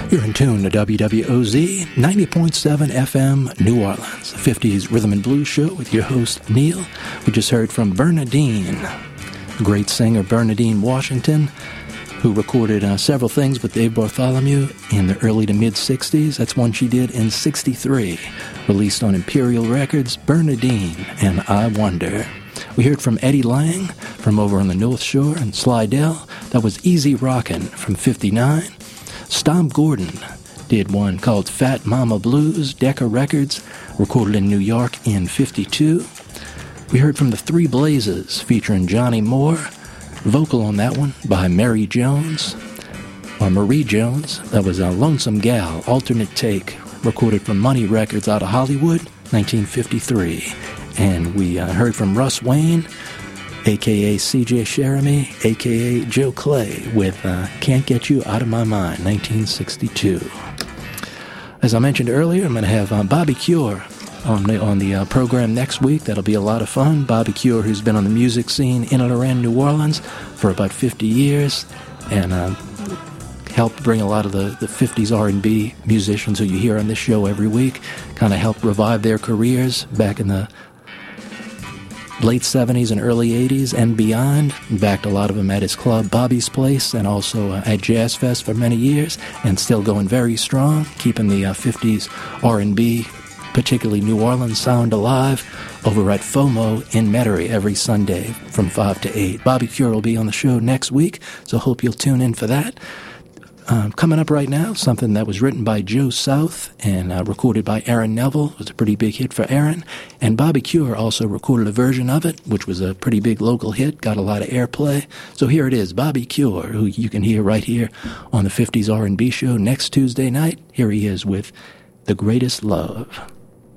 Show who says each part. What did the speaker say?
Speaker 1: You're in tune to WWOZ 90.7 FM New Orleans, the 50s Rhythm and Blues show with your host, Neil. We just heard from Bernadine, the great singer Bernadine Washington, who recorded several things with Dave Bartholomew in the early to mid-60s. That's one she did in 63, released on Imperial Records, Bernadine and I Wonder. We heard from Eddie Lang from over on the North Shore and Slidell. That was Easy Rockin' from 59. Stomp Gordon did one called Fat Mama Blues, Decca Records, recorded in New York in 52. We heard from the Three Blazes featuring Johnny Moore, vocal on that one by Mary Jones, or Marie Jones. That was a Lonesome Gal, alternate take, recorded from Money Records out of Hollywood, 1953. And we heard from Russ Wayne, a.k.a. C.J. Cherami, a.k.a. Joe Clay, with Can't Get You Out of My Mind, 1962. As I mentioned earlier, I'm going to have Bobby Cure on the program next week. That'll be a lot of fun. Bobby Cure, who's been on the music scene in and around New Orleans for about 50 years, and helped bring a lot of the 50s R&B musicians who you hear on this show every week, kind of helped revive their careers back in the late 70s and early 80s and beyond. Backed a lot of them at his club, Bobby's Place, and also at Jazz Fest for many years, and still going very strong, keeping the 50s R&B, particularly New Orleans sound alive, over at FOMO in Metairie every Sunday from 5 to 8. Bobby Cure will be on the show next week, so hope you'll tune in for that. Coming up right now, something that was written by Joe South and recorded by Aaron Neville. It was a pretty big hit for Aaron. And Bobby Cure also recorded a version of it, which was a pretty big local hit, got a lot of airplay. So here it is, Bobby Cure, who you can hear right here on the 50s R&B show next Tuesday night. Here he is with The Greatest Love.